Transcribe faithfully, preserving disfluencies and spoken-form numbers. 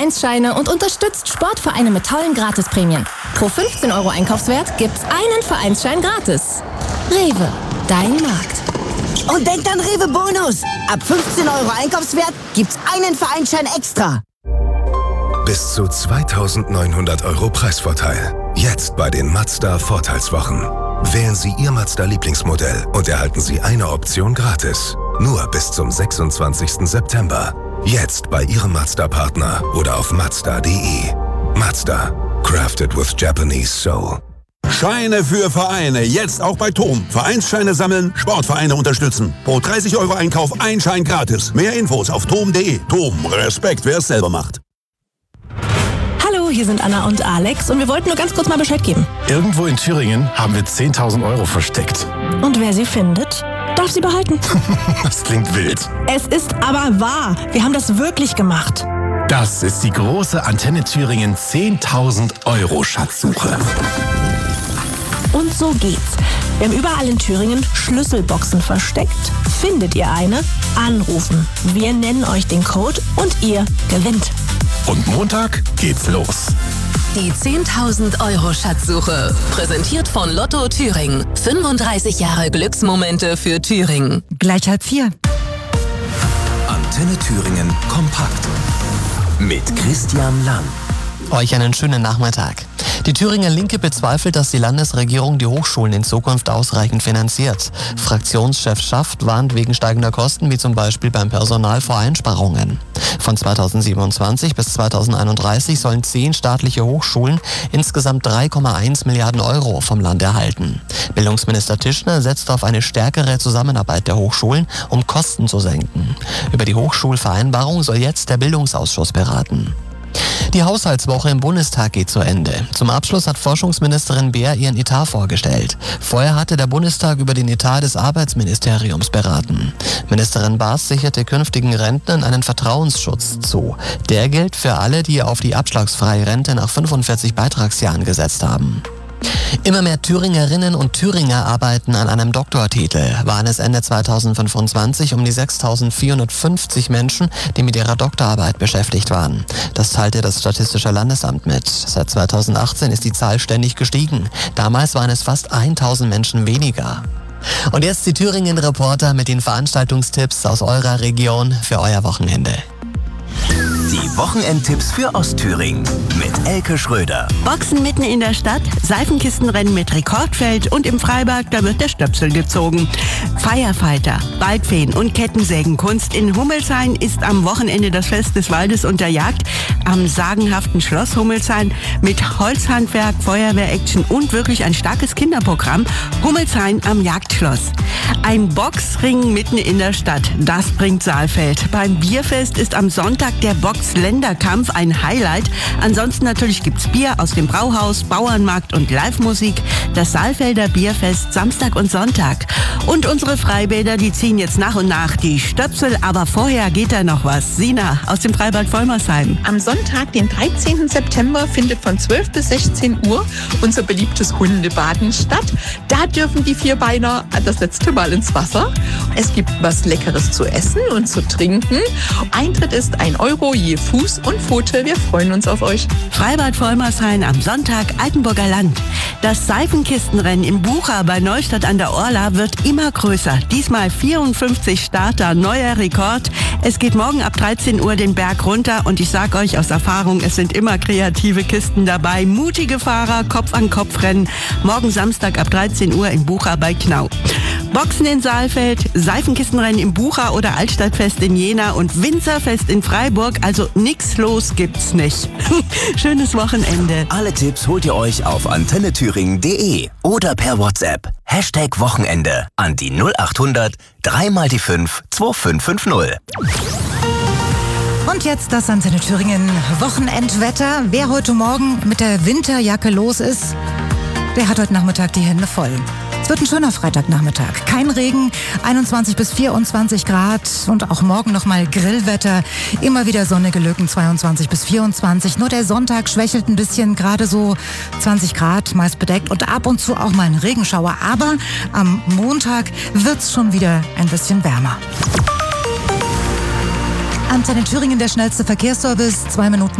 Vereinsscheine und unterstützt Sportvereine mit tollen Gratisprämien. Pro fünfzehn Euro Einkaufswert gibt's einen Vereinsschein gratis. Rewe, dein Markt. Und denkt an Rewe Bonus. Ab fünfzehn Euro Einkaufswert gibt's einen Vereinsschein extra. Bis zu zweitausendneunhundert Euro Preisvorteil. Jetzt bei den Mazda Vorteilswochen. Wählen Sie Ihr Mazda-Lieblingsmodell und erhalten Sie eine Option gratis. Nur bis zum sechsundzwanzigsten September. Jetzt bei Ihrem Mazda-Partner oder auf mazda punkt de. Mazda. Crafted with Japanese soul. Scheine für Vereine. Jetzt auch bei Tom. Vereinsscheine sammeln, Sportvereine unterstützen. Pro dreißig Euro Einkauf ein Schein gratis. Mehr Infos auf tom punkt de. Tom, Respekt, wer es selber macht. Hallo, hier sind Anna und Alex und wir wollten nur ganz kurz mal Bescheid geben. Irgendwo in Thüringen haben wir zehntausend Euro versteckt. Und wer sie findet, darf sie behalten. Das klingt wild. Es ist aber wahr. Wir haben das wirklich gemacht. Das ist die große Antenne Thüringen zehntausend Euro Schatzsuche. Und so geht's. Wir haben überall in Thüringen Schlüsselboxen versteckt. Findet ihr eine? Anrufen. Wir nennen euch den Code und ihr gewinnt. Und Montag geht's los. Die zehntausend Euro Schatzsuche. Präsentiert von Lotto Thüringen. fünfunddreißig Jahre Glücksmomente für Thüringen. Gleich halb vier. Antenne Thüringen kompakt. Mit Christian Lang. Euch einen schönen Nachmittag. Die Thüringer Linke bezweifelt, dass die Landesregierung die Hochschulen in Zukunft ausreichend finanziert. Fraktionschef Schaft warnt wegen steigender Kosten, wie zum Beispiel beim Personal, vor Einsparungen. Von zweitausendsiebenundzwanzig bis zweitausendeinunddreißig sollen zehn staatliche Hochschulen insgesamt drei Komma eins Milliarden Euro vom Land erhalten. Bildungsminister Tischner setzt auf eine stärkere Zusammenarbeit der Hochschulen, um Kosten zu senken. Über die Hochschulvereinbarung soll jetzt der Bildungsausschuss beraten. Die Haushaltswoche im Bundestag geht zu Ende. Zum Abschluss hat Forschungsministerin Beer ihren Etat vorgestellt. Vorher hatte der Bundestag über den Etat des Arbeitsministeriums beraten. Ministerin Baas sicherte künftigen Rentnern einen Vertrauensschutz zu. Der gilt für alle, die auf die abschlagsfreie Rente nach fünfundvierzig Beitragsjahren gesetzt haben. Immer mehr Thüringerinnen und Thüringer arbeiten an einem Doktortitel. Waren es Ende zweitausendfünfundzwanzig um die sechstausendvierhundertfünfzig Menschen, die mit ihrer Doktorarbeit beschäftigt waren. Das teilte das Statistische Landesamt mit. Seit zweitausendachtzehn ist die Zahl ständig gestiegen. Damals waren es fast tausend Menschen weniger. Und jetzt die Thüringen-Reporter mit den Veranstaltungstipps aus eurer Region für euer Wochenende. Die Wochenendtipps für Ostthüringen mit Elke Schröder. Boxen mitten in der Stadt, Seifenkistenrennen mit Rekordfeld und im Freibad, da wird der Stöpsel gezogen. Firefighter, Waldfeen und Kettensägenkunst. In Hummelshain ist am Wochenende das Fest des Waldes und der Jagd am sagenhaften Schloss Hummelshain mit Holzhandwerk, Feuerwehraction und wirklich ein starkes Kinderprogramm. Hummelshain am Jagdschloss. Ein Boxring mitten in der Stadt, das bringt Saalfeld. Beim Bierfest ist am Sonntag der Box-Länderkampf ein Highlight. Ansonsten natürlich gibt's Bier aus dem Brauhaus, Bauernmarkt und Live-Musik. Das Saalfelder Bierfest Samstag und Sonntag. Und unsere Freibäder, die ziehen jetzt nach und nach die Stöpsel. Aber vorher geht da noch was. Sina aus dem Freibad Vollmersheim. Am Sonntag, den dreizehnten September, findet von zwölf bis sechzehn Uhr unser beliebtes Hundebaden statt. Da dürfen die Vierbeiner das letzte Mal ins Wasser. Es gibt was Leckeres zu essen und zu trinken. Eintritt ist ein Euro je Fuß und Pfote. Wir freuen uns auf euch. Freibad Vollmersheim am Sonntag, Altenburger Land. Das Seifenkistenrennen im Bucha bei Neustadt an der Orla wird immer größer. Diesmal vierundfünfzig Starter, neuer Rekord. Es geht morgen ab dreizehn Uhr den Berg runter und ich sag euch aus Erfahrung, es sind immer kreative Kisten dabei. Mutige Fahrer, Kopf an Kopf rennen. Morgen Samstag ab dreizehn Uhr in Bucha bei Knau. Boxen in Saalfeld, Seifenkistenrennen im Bucha oder Altstadtfest in Jena und Winzerfest in Freiburg. Also nix los gibt's nicht. Schönes Wochenende. Alle Tipps holt ihr euch auf antenne thüringen punkt de oder per WhatsApp. Hashtag Wochenende an die null achthundert drei mal die fünf zwei fünf fünf null. Und jetzt das Antenne Thüringen Wochenendwetter. Wer heute Morgen mit der Winterjacke los ist, der hat heute Nachmittag die Hände voll. Es wird ein schöner Freitagnachmittag. Kein Regen, einundzwanzig bis vierundzwanzig Grad und auch morgen nochmal Grillwetter. Immer wieder sonnige Lücken, zweiundzwanzig bis vierundzwanzig. Nur der Sonntag schwächelt ein bisschen, gerade so zwanzig Grad, meist bedeckt und ab und zu auch mal ein Regenschauer. Aber am Montag wird's schon wieder ein bisschen wärmer. Antenne Thüringen, der schnellste Verkehrsservice, zwei Minuten